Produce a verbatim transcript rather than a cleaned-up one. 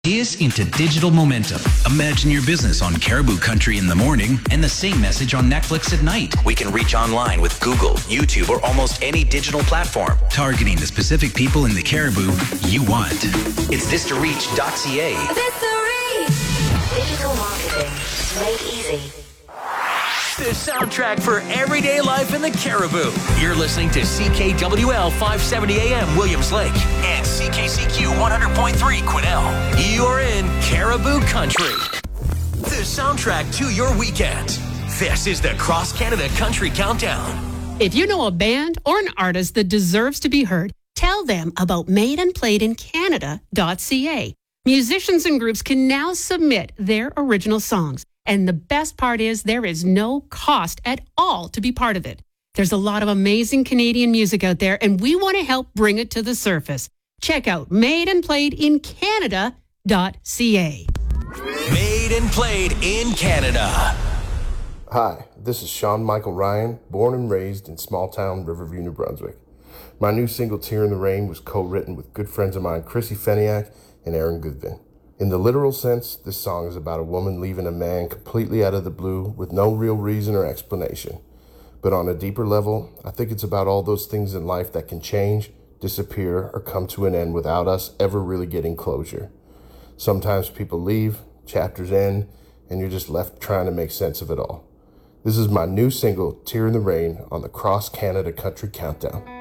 Ideas into digital momentum. Imagine your business on Caribou Country in the morning and the same message on Netflix at night. We can reach online with Google, YouTube, or almost any digital platform, targeting the specific people in the Caribou you want. It's this to reach dot c a. This to reach. Digital marketing made easy. The soundtrack for everyday life in the Caribou. You're listening to C K W L five seventy A M Williams Lake and C K C Q one hundred point three Quesnel. You're in Caribou Country. The soundtrack to your weekend. This is the Cross Canada Country Countdown. If you know a band or an artist that deserves to be heard, tell them about made and played in Canada dot c a. Musicians and groups can now submit their original songs. And the best part is there is no cost at all to be part of it. There's a lot of amazing Canadian music out there, and we want to help bring it to the surface. Check out made and played in Canada dot c a. Made and Played in Canada. Hi, this is Sean Michael Ryan, born and raised in small town Riverview, New Brunswick. My new single, Tear in the Rain, was co-written with good friends of mine, Chrissy Feniak and Aaron Goodvin. In the literal sense, this song is about a woman leaving a man completely out of the blue with no real reason or explanation. But on a deeper level, I think it's about all those things in life that can change, disappear, or come to an end without us ever really getting closure. Sometimes people leave, chapters end, and you're just left trying to make sense of it all. This is my new single, Tear in the Rain, on the Cross Canada Country Countdown.